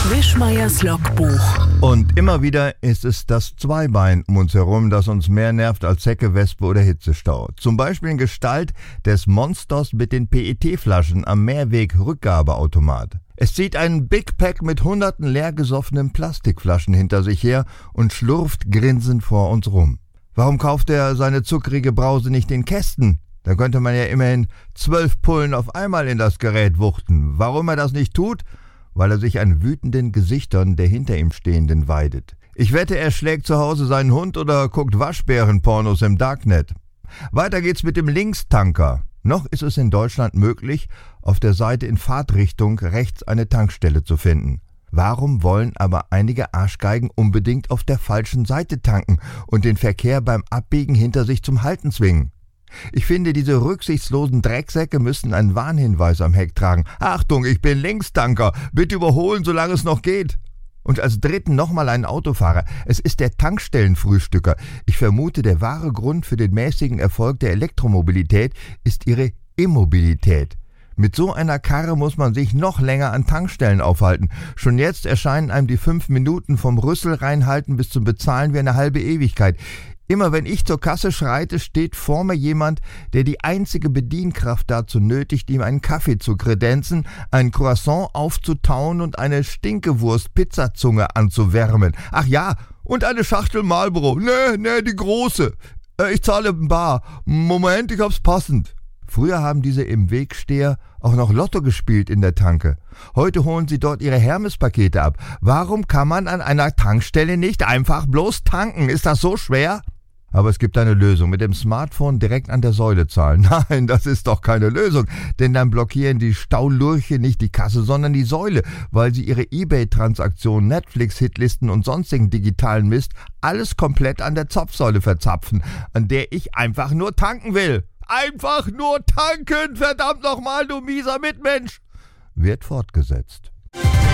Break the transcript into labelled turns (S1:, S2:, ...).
S1: Frischmeyers Logbuch.
S2: Und immer wieder ist es das Zweibein um uns herum, das uns mehr nervt als Zecke, Wespe oder Hitzestau. Zum Beispiel in Gestalt des Monsters mit den PET-Flaschen am Mehrweg-Rückgabeautomat. Es zieht einen Big Pack mit hunderten leergesoffenen Plastikflaschen hinter sich her und schlurft grinsend vor uns rum. Warum kauft er seine zuckrige Brause nicht in Kästen? Da könnte man ja immerhin 12 Pullen auf einmal in das Gerät wuchten. Warum er das nicht tut? Weil er sich an wütenden Gesichtern der hinter ihm Stehenden weidet. Ich wette, er schlägt zu Hause seinen Hund oder guckt Waschbärenpornos im Darknet. Weiter geht's mit dem Linkstanker. Noch ist es in Deutschland möglich, auf der Seite in Fahrtrichtung rechts eine Tankstelle zu finden. Warum wollen aber einige Arschgeigen unbedingt auf der falschen Seite tanken und den Verkehr beim Abbiegen hinter sich zum Halten zwingen? Ich finde, diese rücksichtslosen Drecksäcke müssen einen Warnhinweis am Heck tragen. Achtung, ich bin Linkstanker, bitte überholen, solange es noch geht. Und als dritten nochmal einen Autofahrer. Es ist der Tankstellenfrühstücker. Ich vermute, der wahre Grund für den mäßigen Erfolg der Elektromobilität ist ihre Immobilität. Mit so einer Karre muss man sich noch länger an Tankstellen aufhalten. Schon jetzt erscheinen einem die 5 Minuten vom Rüssel reinhalten bis zum Bezahlen wie eine halbe Ewigkeit. Immer wenn ich zur Kasse schreite, steht vor mir jemand, der die einzige Bedienkraft dazu nötigt, ihm einen Kaffee zu kredenzen, ein Croissant aufzutauen und eine Stinkewurst-Pizzazunge anzuwärmen. Ach ja, und eine Schachtel Marlboro. Nee, die große. Ich zahle in bar. Moment, ich hab's passend. Früher haben diese im Wegsteher auch noch Lotto gespielt in der Tanke. Heute holen sie dort ihre Hermes-Pakete ab. Warum kann man an einer Tankstelle nicht einfach bloß tanken? Ist das so schwer? Aber es gibt eine Lösung. Mit dem Smartphone direkt an der Säule zahlen. Nein, das ist doch keine Lösung. Denn dann blockieren die Staulurche nicht die Kasse, sondern die Säule, weil sie ihre eBay-Transaktionen, Netflix-Hitlisten und sonstigen digitalen Mist alles komplett an der Zapfsäule verzapfen, an der ich einfach nur tanken will. Einfach nur tanken, verdammt nochmal, du mieser Mitmensch! Wird fortgesetzt.